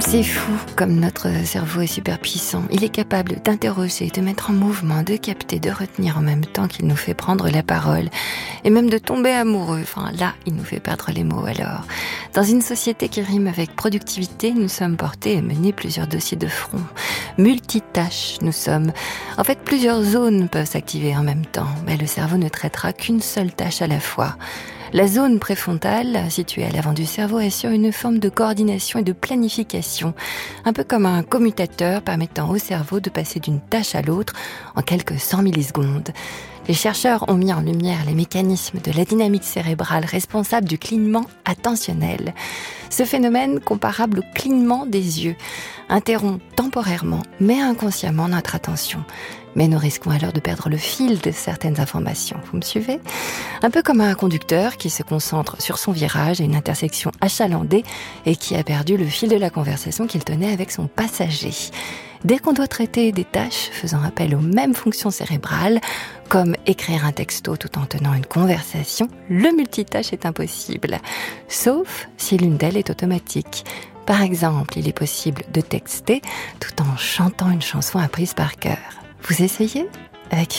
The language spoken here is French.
C'est fou comme notre cerveau est super puissant. Il est capable d'interroger, de mettre en mouvement, de capter, de retenir en même temps qu'il nous fait prendre la parole. Et même de tomber amoureux. Enfin, là, il nous fait perdre les mots alors. Dans une société qui rime avec productivité, nous sommes portés à mener plusieurs dossiers de front. Multitâches, nous sommes. En fait, plusieurs zones peuvent s'activer en même temps. Mais le cerveau ne traitera qu'une seule tâche à la fois. La zone préfrontale, située à l'avant du cerveau, assure une forme de coordination et de planification, un peu comme un commutateur permettant au cerveau de passer d'une tâche à l'autre en quelques 100 millisecondes. Les chercheurs ont mis en lumière les mécanismes de la dynamique cérébrale responsable du clignement attentionnel. Ce phénomène, comparable au clignement des yeux, interrompt temporairement, mais inconsciemment, notre attention. Mais nous risquons alors de perdre le fil de certaines informations. Vous me suivez ? Un peu comme un conducteur qui se concentre sur son virage à une intersection achalandée et qui a perdu le fil de la conversation qu'il tenait avec son passager. Dès qu'on doit traiter des tâches faisant appel aux mêmes fonctions cérébrales, comme écrire un texto tout en tenant une conversation, le multitâche est impossible. Sauf si l'une d'elles est automatique. Par exemple, il est possible de texter tout en chantant une chanson apprise par cœur. Vous essayez avec FIP ?